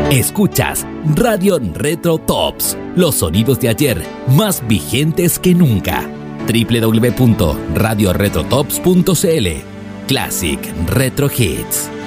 Escuchas Radio Retro Tops, los sonidos de ayer más vigentes que nunca. www.radioretrotops.cl Classic Retro Hits.